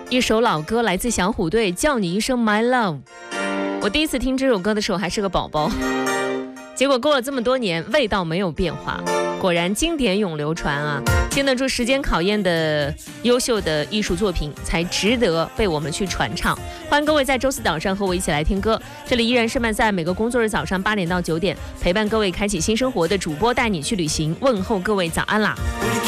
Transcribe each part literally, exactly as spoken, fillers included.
一首老歌来自小虎队，叫你一声 My Love。 我第一次听这首歌的时候还是个宝宝，结果过了这么多年味道没有变化，果然经典永流传啊！经得住时间考验的优秀的艺术作品才值得被我们去传唱。欢迎各位在周四早上和我一起来听歌，这里依然是曼在每个工作日早上八点到九点陪伴各位开启新生活的主播，带你去旅行，问候各位早安啦。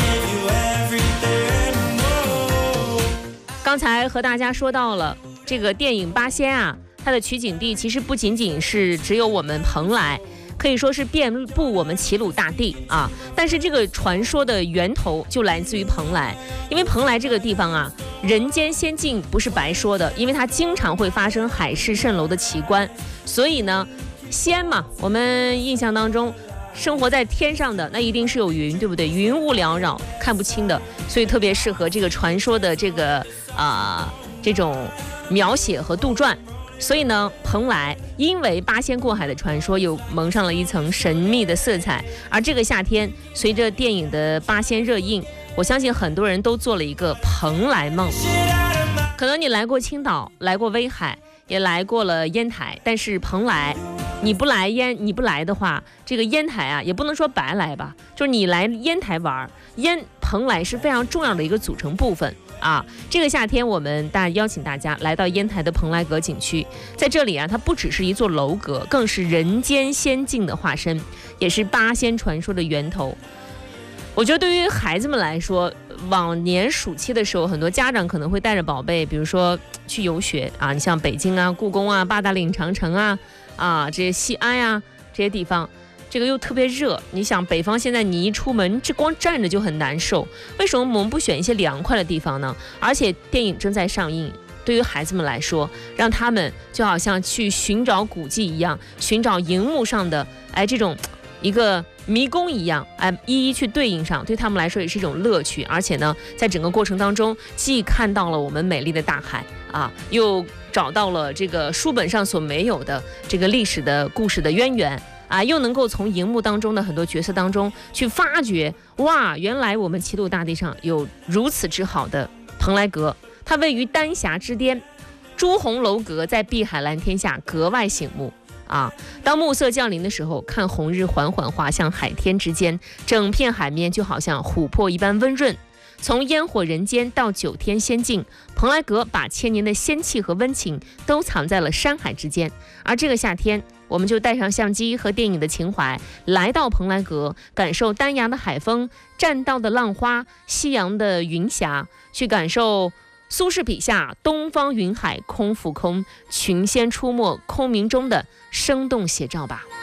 刚才和大家说到了这个电影《八仙》啊，它的取景地其实不仅仅是只有我们蓬莱，可以说是遍布我们齐鲁大地啊。但是这个传说的源头就来自于蓬莱，因为蓬莱这个地方啊，人间仙境不是白说的，因为它经常会发生海市蜃楼的奇观，所以呢，仙嘛，我们印象当中生活在天上的那一定是有云，对不对？云雾缭绕，看不清的，所以特别适合这个传说的这个啊、呃、这种描写和杜撰。所以呢，蓬莱因为八仙过海的传说，又蒙上了一层神秘的色彩。而这个夏天，随着电影的八仙热映，我相信很多人都做了一个蓬莱梦。可能你来过青岛，来过威海，也来过了烟台，但是蓬莱你不来烟你不来的话，这个烟台啊也不能说白来吧，就是你来烟台玩，烟蓬莱是非常重要的一个组成部分啊。这个夏天我们大邀请大家来到烟台的蓬莱阁景区，在这里啊，它不只是一座楼阁，更是人间仙境的化身，也是八仙传说的源头。我觉得对于孩子们来说，往年暑期的时候，很多家长可能会带着宝贝，比如说去游学啊，你像北京啊、故宫啊、八达岭长城啊、啊这些西安呀、啊、这些地方，这个又特别热。你想北方现在你一出门，这光站着就很难受，为什么我们不选一些凉快的地方呢？而且电影正在上映，对于孩子们来说，让他们就好像去寻找古迹一样，寻找荧幕上的哎这种一个迷宫一样，哎，一一去对应上，对他们来说也是一种乐趣。而且呢，在整个过程当中，既看到了我们美丽的大海啊，又找到了这个书本上所没有的这个历史的故事的渊源啊，又能够从荧幕当中的很多角色当中去发掘，哇，原来我们齐鲁大地上有如此之好的蓬莱阁，它位于丹霞之巅，朱红楼阁在碧海蓝天下格外醒目。啊，当暮色降临的时候，看红日缓缓滑向海天之间，整片海面就好像琥珀一般温润。从烟火人间到九天仙境，蓬莱阁把千年的仙气和温情都藏在了山海之间。而这个夏天，我们就带上相机和电影的情怀，来到蓬莱阁，感受丹崖的海风、栈道的浪花、夕阳的云霞，去感受苏轼笔下东方云海空浮空，群仙出没空明中的生动写照吧。